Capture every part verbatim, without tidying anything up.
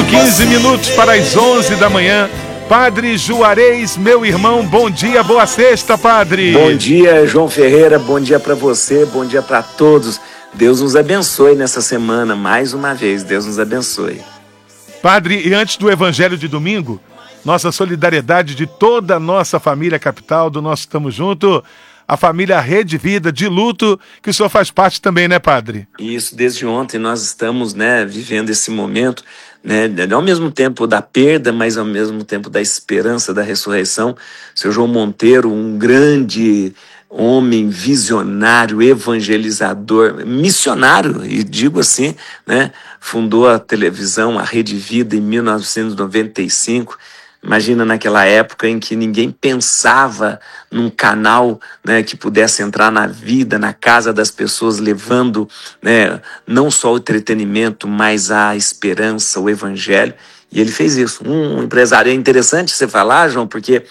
quinze minutos para as onze da manhã. Padre Juarez, meu irmão, bom dia, boa sexta, Padre. Bom dia, João Ferreira, bom dia para você, bom dia para todos. Deus nos abençoe nessa semana, mais uma vez, Deus nos abençoe. Padre, e antes do Evangelho de domingo, nossa solidariedade de toda a nossa família capital, do nosso Tamo Junto, a família Rede Vida, de luto, que o senhor faz parte também, né, Padre? Isso, desde ontem nós estamos, né, vivendo esse momento, né, ao mesmo tempo da perda, mas ao mesmo tempo da esperança da ressurreição. O seu João Monteiro, um grande homem visionário, evangelizador, missionário, e digo assim, né, fundou a televisão, a Rede Vida, em mil novecentos e noventa e cinco. Imagina naquela época em que ninguém pensava num canal, né, que pudesse entrar na vida, na casa das pessoas, levando, né, não só o entretenimento, mas a esperança, o evangelho. E ele fez isso. Um empresário. É interessante você falar, João, porque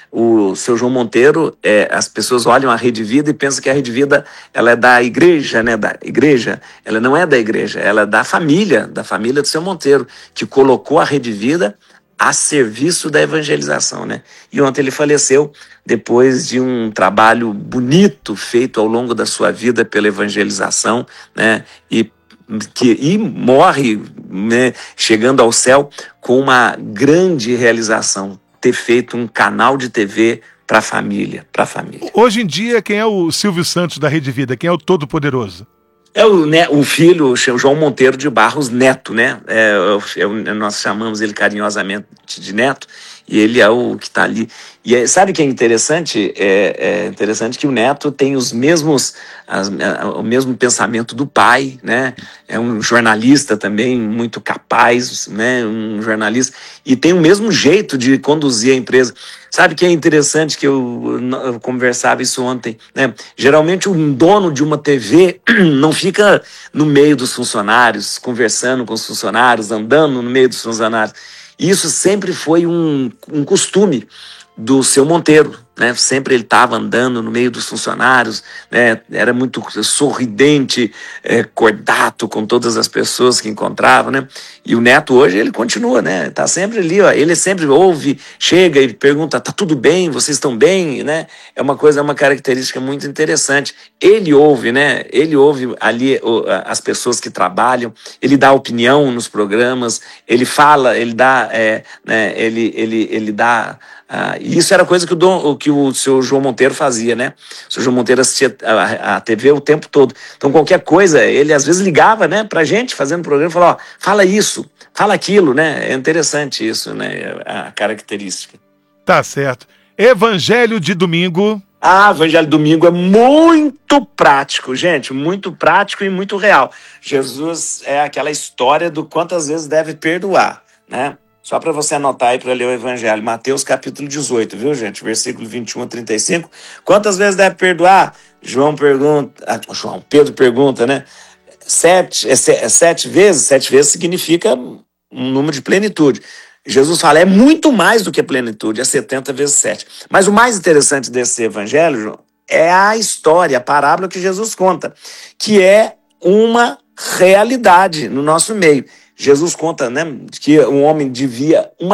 o seu João Monteiro, é, as pessoas olham a Rede Vida e pensam que a Rede Vida ela é da igreja, né? Da igreja. Ela não é da igreja, ela é da família, da família do seu Monteiro, que colocou a Rede Vida a serviço da evangelização, né? E ontem ele faleceu depois de um trabalho bonito feito ao longo da sua vida pela evangelização, né? E que e morre, né, chegando ao céu com uma grande realização, ter feito um canal de T V para a família, para a família. Hoje em dia, quem é o Silvio Santos da Rede Vida? Quem é o Todo-Poderoso? É o, né, o filho, o João Monteiro de Barros Neto, né? É, é, nós chamamos ele carinhosamente de Neto, e ele é o que está ali. E é, sabe o que é interessante? É, é interessante que o Neto tem os mesmos, as, o mesmo pensamento do pai, né? É um jornalista também muito capaz, né? Um jornalista, e tem o mesmo jeito de conduzir a empresa. Sabe o que é interessante, que eu, eu conversava isso ontem, né? Geralmente um dono de uma T V não fica no meio dos funcionários, conversando com os funcionários, andando no meio dos funcionários. Isso sempre foi um, um costume do seu Monteiro, né? Sempre ele estava andando no meio dos funcionários, né? Era muito sorridente, é, cordato com todas as pessoas que encontrava, né? E o Neto hoje, ele continua, né? Tá sempre ali, ó. Ele sempre ouve, chega e pergunta, tá tudo bem? Vocês estão bem, né? É uma coisa, é uma característica muito interessante. Ele ouve, né? Ele ouve ali o, as pessoas que trabalham, ele dá opinião nos programas, ele fala, ele dá, é, né? Ele, ele, ele dá. Ah, e isso era coisa que o, Dom, que o seu João Monteiro fazia, né? O seu João Monteiro assistia a, a T V o tempo todo. Então, qualquer coisa, ele às vezes ligava, né, pra gente, fazendo programa, e falava, ó, fala isso, fala aquilo, né? É interessante isso, né? A característica. Tá certo. Evangelho de domingo. Ah, Evangelho de domingo é muito prático, gente, muito prático e muito real. Jesus é aquela história do quantas vezes deve perdoar, né? Só para você anotar aí para ler o Evangelho. Mateus capítulo dezoito, viu, gente? Versículo vinte e um a trinta e cinco. Quantas vezes deve perdoar? João pergunta... Ah, João, Pedro pergunta, né? Sete, é, é sete vezes? Sete vezes significa um número de plenitude. Jesus fala, é muito mais do que plenitude, é setenta vezes sete. Mas o mais interessante desse Evangelho, João, é a história, a parábola que Jesus conta, que é uma realidade no nosso meio. Jesus conta, né, que um homem devia uma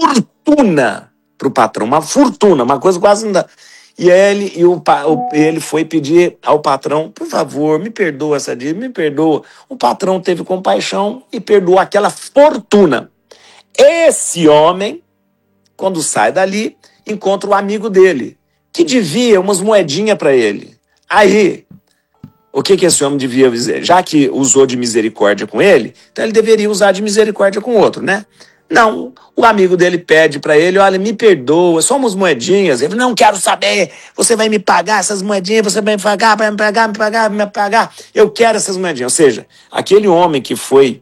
fortuna para o patrão, uma fortuna, uma coisa quase não dá. E ele, e o, o, ele foi pedir ao patrão, por favor, me perdoa essa dívida, me perdoa. O patrão teve compaixão e perdoou aquela fortuna. Esse homem, quando sai dali, encontra o amigo dele, que devia umas moedinhas para ele. Aí, o que, que esse homem devia dizer? Já que usou de misericórdia com ele, então ele deveria usar de misericórdia com o outro, né? Não, o amigo dele pede para ele, olha, me perdoa, só umas moedinhas. Ele não quero saber, você vai me pagar essas moedinhas, você vai me pagar, vai me pagar, me pagar, me pagar. Eu quero essas moedinhas. Ou seja, aquele homem que foi,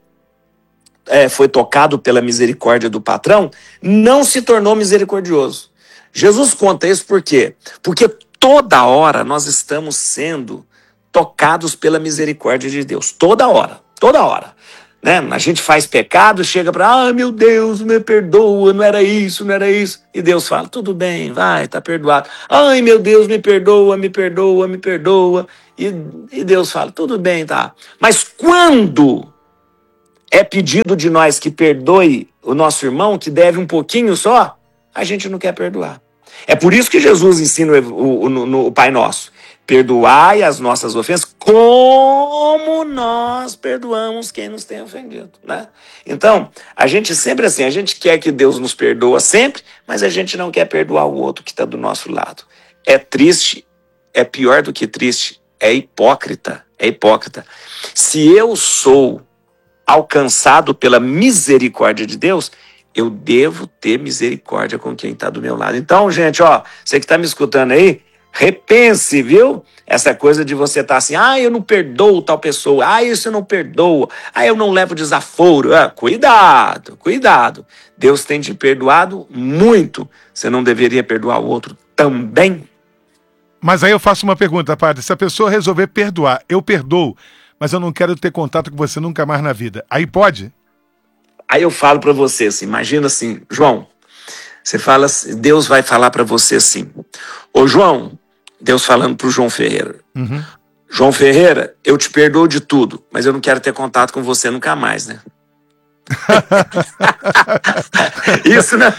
é, foi tocado pela misericórdia do patrão, não se tornou misericordioso. Jesus conta isso por quê? Porque toda hora nós estamos sendo tocados pela misericórdia de Deus. Toda hora, toda hora. Né? A gente faz pecado, chega para, ah, meu Deus, me perdoa, não era isso, não era isso. E Deus fala, tudo bem, vai, tá perdoado. Ai, meu Deus, me perdoa, me perdoa, me perdoa. E, e Deus fala, tudo bem, tá. Mas quando é pedido de nós que perdoe o nosso irmão que deve um pouquinho só, a gente não quer perdoar. É por isso que Jesus ensina o, o, no, o Pai Nosso. Perdoai as nossas ofensas como nós perdoamos quem nos tem ofendido, né? Então, a gente sempre assim, a gente quer que Deus nos perdoa sempre, mas a gente não quer perdoar o outro que está do nosso lado. É triste, é pior do que triste, é hipócrita, é hipócrita. Se eu sou alcançado pela misericórdia de Deus, eu devo ter misericórdia com quem está do meu lado. Então, gente, ó, você que está me escutando aí, repense, viu? Essa coisa de você estar tá assim, ah, eu não perdoo tal pessoa, ah, isso eu não perdoo, ah, eu não levo desaforo. Ah, cuidado, cuidado. Deus tem te perdoado muito. Você não deveria perdoar o outro também? Mas aí eu faço uma pergunta, padre. Se a pessoa resolver perdoar, eu perdoo, mas eu não quero ter contato com você nunca mais na vida. Aí pode? Aí eu falo para você assim, imagina assim, João, você fala, Deus vai falar para você assim, ô João, Deus falando para o João Ferreira, uhum. João Ferreira, eu te perdoo de tudo, mas eu não quero ter contato com você nunca mais, né? Isso, né?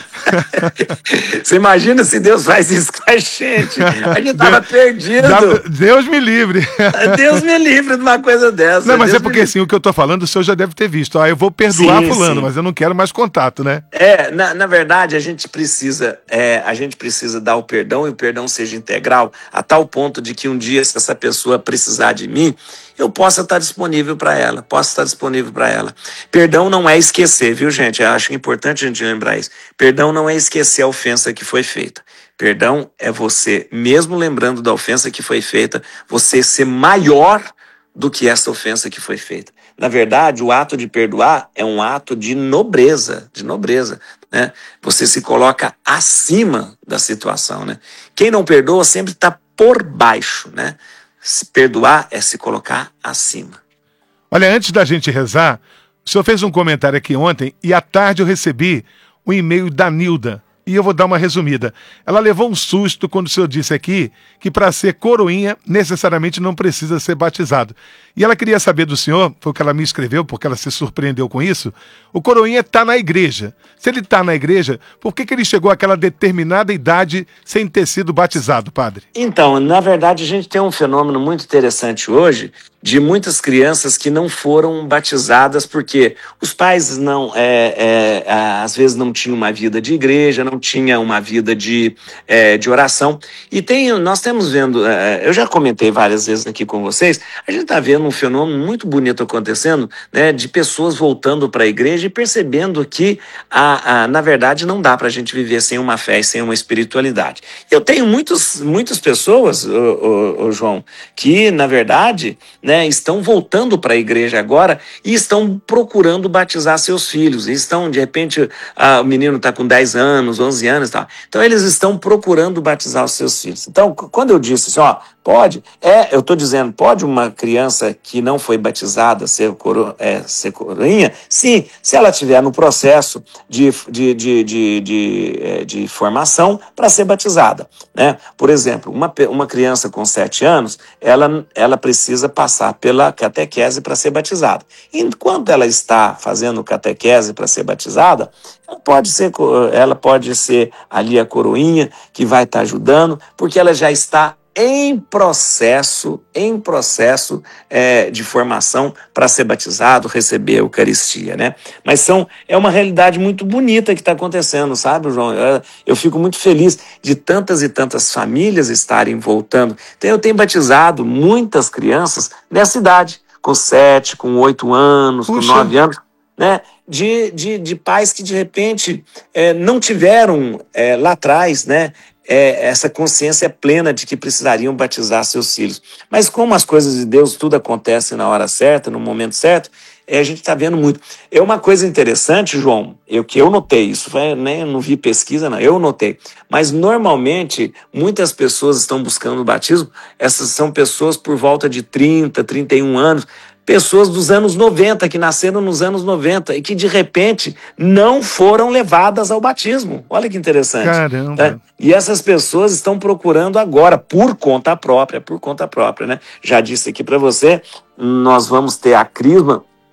Você imagina se Deus faz isso com a gente? A gente tava Deus, perdido. Deus me livre. Deus me livre de uma coisa dessa. Não, mas Deus é porque assim, o que eu tô falando, o senhor já deve ter visto. Ah, eu vou perdoar sim, fulano, sim. mas eu não quero mais contato, né? É, na, na verdade, a gente precisa, é, a gente precisa dar o perdão e o perdão seja integral, a tal ponto de que um dia, se essa pessoa precisar de mim, eu possa estar disponível para ela, possa estar disponível para ela. Perdão não é esquecer, viu, gente? Eu acho importante a gente lembrar isso. Perdão não é esquecer a ofensa que foi feita. Perdão é você, mesmo lembrando da ofensa que foi feita, você ser maior do que essa ofensa que foi feita. Na verdade, o ato de perdoar é um ato de nobreza, de nobreza, né? Você se coloca acima da situação, né? Quem não perdoa sempre está por baixo, né? Se perdoar é se colocar acima. Olha, antes da gente rezar, o senhor fez um comentário aqui ontem e à tarde eu recebi um e-mail da Nilda. E eu vou dar uma resumida. Ela levou um susto quando o senhor disse aqui que para ser coroinha necessariamente não precisa ser batizado. E ela queria saber do senhor, foi o que ela me escreveu, porque ela se surpreendeu com isso, o coroinha está na igreja. Se ele está na igreja, por que, que ele chegou àquela determinada idade sem ter sido batizado, padre? Então, na verdade, a gente tem um fenômeno muito interessante hoje de muitas crianças que não foram batizadas porque os pais não, é, é, às vezes não tinham uma vida de igreja, não tinham uma vida de, é, de oração. E tem, nós temos vendo, é, eu já comentei várias vezes aqui com vocês, a gente está vendo um fenômeno muito bonito acontecendo, né, de pessoas voltando para a igreja e percebendo que, a, a, na verdade, não dá para a gente viver sem uma fé e sem uma espiritualidade. Eu tenho muitos, muitas pessoas, ô, ô, ô, João, que, na verdade, né, estão voltando para a igreja agora e estão procurando batizar seus filhos. E estão, de repente, ah, o menino está com dez anos, onze anos e tal. Então, eles estão procurando batizar os seus filhos. Então, quando eu disse assim, ó, pode, é, eu estou dizendo, pode uma criança que não foi batizada ser, coro, é, ser coroinha? Sim, se ela estiver no processo de, de, de, de, de, de formação para ser batizada, né? Por exemplo, uma, uma criança com sete anos, ela, ela precisa passar pela catequese para ser batizada. Enquanto ela está fazendo catequese para ser batizada, ela pode ser, ela pode ser ali a coroinha que vai estar ajudando, porque ela já está em processo, em processo é, de formação para ser batizado, receber a Eucaristia, né? Mas são, é uma realidade muito bonita que está acontecendo, sabe, João? Eu, eu fico muito feliz de tantas e tantas famílias estarem voltando. Então, eu tenho batizado muitas crianças nessa idade, com sete, com oito anos, Puxa. com nove anos, né? De, de, de pais que, de repente, é, não tiveram é, lá atrás, né? É, essa consciência plena de que precisariam batizar seus filhos. Mas como as coisas de Deus, tudo acontece na hora certa, no momento certo, é, a gente está vendo muito. É uma coisa interessante, João, eu, que eu notei, isso foi, né, não vi pesquisa, não, eu notei, mas normalmente muitas pessoas estão buscando o batismo, essas são pessoas por volta de trinta, trinta e um anos, pessoas dos anos noventa, que nasceram nos anos noventa e que, de repente, não foram levadas ao batismo. Olha que interessante. Caramba. Né? E essas pessoas estão procurando agora, por conta própria, por conta própria, né? Já disse aqui para você, nós vamos ter a crisma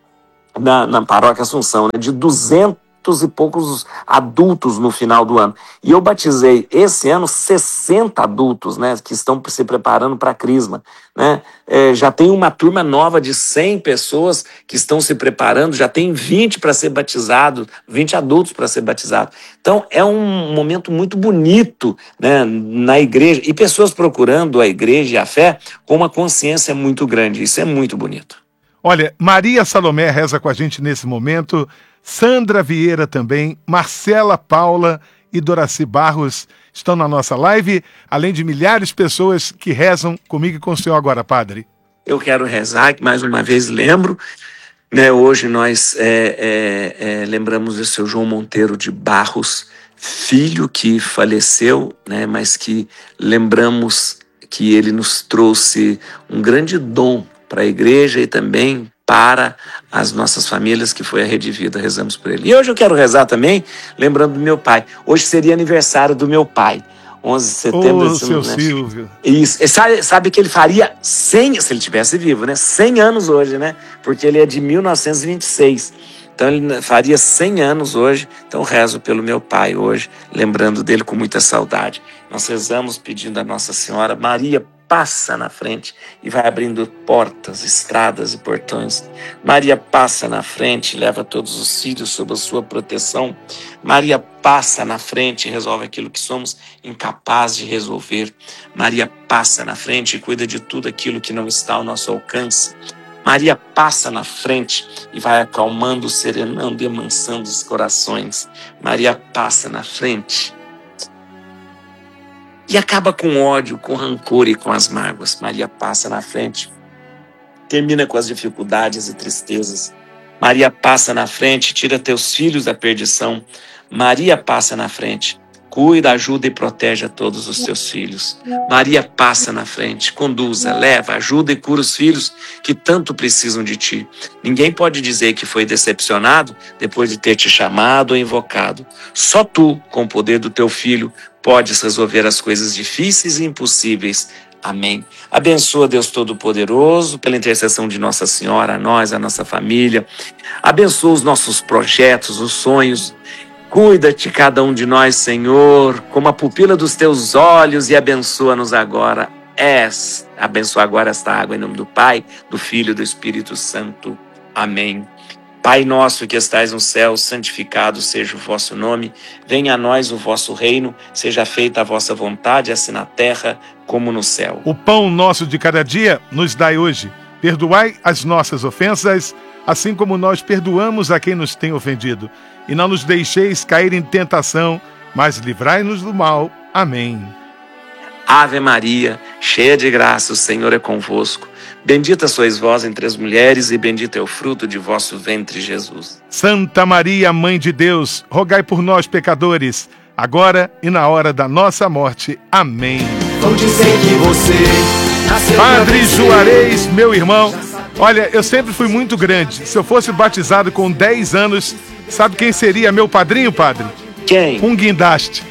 na, na Paróquia Assunção, né, de duzentos e poucos adultos no final do ano. E eu batizei esse ano sessenta adultos, né, que estão se preparando para a Crisma, né? É, já tem uma turma nova de cem pessoas que estão se preparando, já tem vinte para ser batizado, vinte adultos para ser batizado. Então é um momento muito bonito, né, na igreja, e pessoas procurando a igreja e a fé com uma consciência muito grande. Isso é muito bonito. Olha, Maria Salomé reza com a gente nesse momento, Sandra Vieira também, Marcela Paula e Doraci Barros estão na nossa live, além de milhares de pessoas que rezam comigo e com o senhor agora, padre. Eu quero rezar, que mais uma vez lembro, né, hoje nós é, é, é, lembramos do seu João Monteiro de Barros, filho que faleceu, né, mas que lembramos que ele nos trouxe um grande dom para a igreja e também para as nossas famílias, que foi a Rede Vida. Rezamos por ele. E hoje eu quero rezar também, lembrando do meu pai. Hoje seria aniversário do meu pai, onze de setembro. Ô, seu né? Silvio. Isso. Sabe, sabe que ele faria cem, se ele tivesse vivo, né? cem anos hoje, né? Porque ele é de mil novecentos e vinte e seis. Então ele faria cem anos hoje. Então rezo pelo meu pai hoje, lembrando dele com muita saudade. Nós rezamos pedindo a Nossa Senhora, Maria, passa na frente e vai abrindo portas, estradas e portões. Maria passa na frente e leva todos os filhos sob a sua proteção. Maria passa na frente e resolve aquilo que somos incapazes de resolver. Maria passa na frente e cuida de tudo aquilo que não está ao nosso alcance. Maria passa na frente e vai acalmando, serenando e amansando os corações. Maria passa na frente e acaba com ódio, com rancor e com as mágoas. Maria passa na frente, termina com as dificuldades e tristezas. Maria passa na frente, tira teus filhos da perdição. Maria passa na frente, cuida, ajuda e protege a todos os teus filhos. Maria passa na frente, conduza, leva, ajuda e cura os filhos que tanto precisam de ti. Ninguém pode dizer que foi decepcionado depois de ter te chamado ou invocado. Só tu, com o poder do teu filho, podes resolver as coisas difíceis e impossíveis. Amém. Abençoa, Deus Todo-Poderoso, pela intercessão de Nossa Senhora, a nós, a nossa família. Abençoa os nossos projetos, os sonhos. Cuida de cada um de nós, Senhor, como a pupila dos teus olhos, e abençoa-nos agora. És, abençoa agora esta água em nome do Pai, do Filho e do Espírito Santo. Amém. Pai nosso que estais no céu, santificado seja o vosso nome. Venha a nós o vosso reino, seja feita a vossa vontade, assim na terra como no céu. O pão nosso de cada dia nos dai hoje. Perdoai as nossas ofensas, assim como nós perdoamos a quem nos tem ofendido. E não nos deixeis cair em tentação, mas livrai-nos do mal. Amém. Ave Maria, cheia de graça, o Senhor é convosco. Bendita sois vós entre as mulheres, e bendito é o fruto de vosso ventre, Jesus. Santa Maria, Mãe de Deus, rogai por nós, pecadores, agora e na hora da nossa morte. Amém. Vão dizer que você nasceu Padre Juarez, meu irmão, olha, eu sempre fui muito grande. Se eu fosse batizado com dez anos, sabe quem seria meu padrinho, padre? Quem? Um guindaste.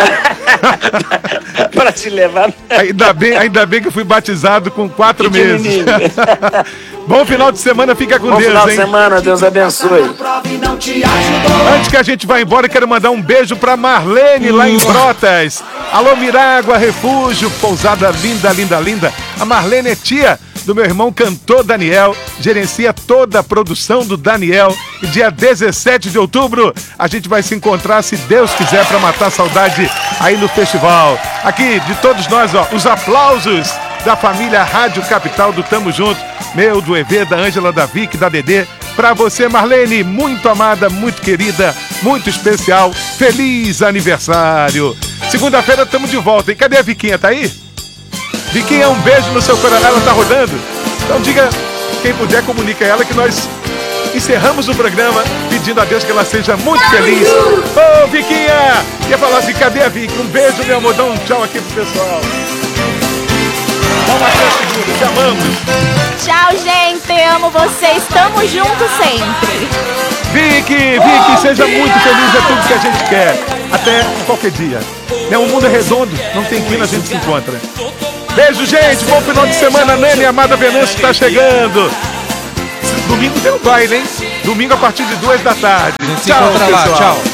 Para te levar. Ainda bem, ainda bem que eu fui batizado com quatro meses. Bom final de semana, fica com Bom Deus, final hein? de semana, Deus abençoe. Antes que a gente vá embora, quero mandar um beijo pra Marlene, lá em Brotas. Alô, Mirágua, Refúgio, pousada linda, linda, linda. A Marlene é tia do meu irmão cantor Daniel, gerencia toda a produção do Daniel. E dia dezessete de outubro, a gente vai se encontrar, se Deus quiser, para matar a saudade aí no festival. Aqui, de todos nós, ó, os aplausos da família Rádio Capital do Tamo Junto. Meu, do E V, da Ângela, da Vicky, da Dedê. Pra você, Marlene, muito amada, muito querida, muito especial. Feliz aniversário. Segunda-feira estamos de volta. E cadê a Viquinha? Tá aí? Viquinha, um beijo no seu coração. Ela tá rodando? Então diga, quem puder, comunica a ela que nós encerramos o programa pedindo a Deus que ela seja muito feliz. Ô, oh, Viquinha! Ia falar assim, cadê a Vicky? Um beijo, meu amor. Dá um tchau aqui pro pessoal. Dá uma segura, te amamos. Tchau, gente. Amo vocês. Tamo junto sempre. Vicky, Vicky, seja muito feliz. É tudo que a gente quer. Até qualquer dia. O mundo é redondo. Não tem quina, a gente se encontra. Beijo, gente. Bom final de semana. Nani, amada Venâncio, está chegando. Domingo tem o baile, hein? Domingo a partir de duas da tarde. A gente se Tchau, encontra lá, pessoal. tchau.